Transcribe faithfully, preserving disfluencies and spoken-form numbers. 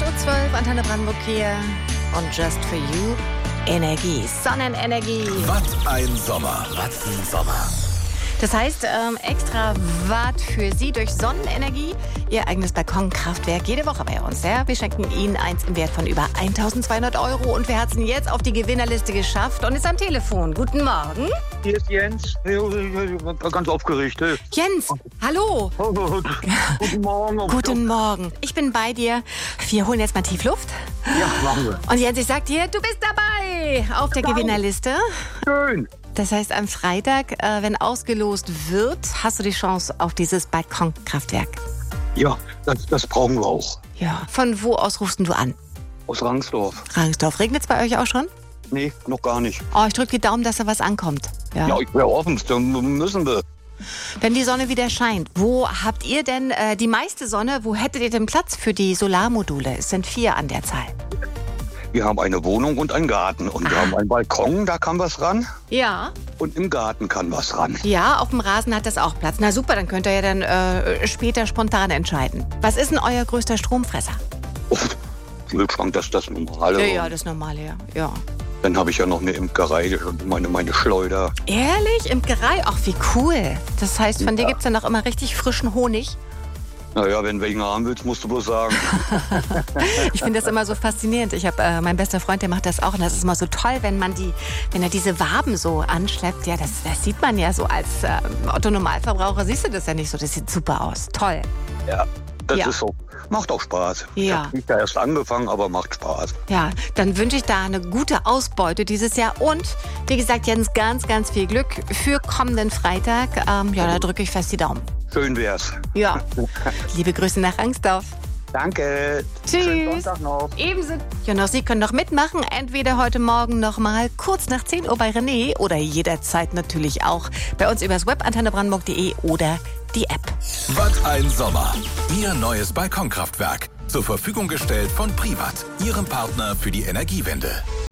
zwölf, Antenne Brandenburg hier. Und Just for You, Energie, Sonnenenergie. Was ein Sommer, was ein Sommer. Das heißt, ähm, extra Watt für Sie durch Sonnenenergie. Ihr eigenes Balkonkraftwerk jede Woche bei uns. Ja? Wir schenken Ihnen eins im Wert von über eintausendzweihundert Euro. Und wer hat es denn jetzt auf die Gewinnerliste geschafft und ist am Telefon? Guten Morgen. Hier ist Jens. Ganz aufgeregt. Jens, hallo. Guten Morgen. Guten Morgen. Ich bin bei dir. Wir holen jetzt mal tief Luft. Ja, machen wir. Und Jens, ich sag dir, du bist dabei auf der Gewinnerliste. Schön. Das heißt, am Freitag, äh, wenn ausgelost wird, hast du die Chance auf dieses Balkonkraftwerk. Ja, das, das brauchen wir auch. Ja. Von wo aus rufst du an? Aus Rangsdorf. Rangsdorf. Regnet es bei euch auch schon? Nee, noch gar nicht. Oh, ich drücke die Daumen, dass da was ankommt. Ja. Ja, ich wäre offen. Dann müssen wir. Wenn die Sonne wieder scheint, wo habt ihr denn äh, die meiste Sonne? Wo hättet ihr denn Platz für die Solarmodule? Es sind vier an der Zahl. Wir haben eine Wohnung und einen Garten. Und wir haben einen Balkon, da kann was ran. Ja. Und im Garten kann was ran. Ja, auf dem Rasen hat das auch Platz. Na super, dann könnt ihr ja dann äh, später spontan entscheiden. Was ist denn euer größter Stromfresser? Oh, Kühlschrank, das ist das Normale. Ja, ja, das Normale, ja. ja. Dann habe ich ja noch eine Imkerei und meine, meine Schleuder. Ehrlich? Imkerei? Ach, wie cool. Das heißt, von Ja. dir gibt es dann auch immer richtig frischen Honig? Naja, wenn du welchen haben willst, musst du bloß sagen. Ich finde das immer so faszinierend. Ich habe äh, mein bester Freund, der macht das auch. Und das ist immer so toll, wenn man die, wenn er diese Waben so anschleppt. Ja, das, das sieht man ja so als äh, Otto-Normalverbraucher. Siehst du das ja nicht so. Das sieht super aus. Toll. Ja, das Ja. ist so. Macht auch Spaß. Ich Ja. habe nicht da erst angefangen, aber macht Spaß. Ja, dann wünsche ich da eine gute Ausbeute dieses Jahr. Und, wie gesagt, Jens, ganz, ganz viel Glück für kommenden Freitag. Ähm, ja, da drücke ich fest die Daumen. Schön wär's. Ja. Liebe Grüße nach Rangsdorf. Danke. Tschüss. Schönen Sonntag noch. Ebenso. Ja, noch Sie können noch mitmachen. Entweder heute Morgen noch mal kurz nach zehn Uhr bei René oder jederzeit natürlich auch bei uns übers Web antenne brandenburg punkt de oder die App. Was ein Sommer. Ihr neues Balkonkraftwerk. Zur Verfügung gestellt von Privat, Ihrem Partner für die Energiewende.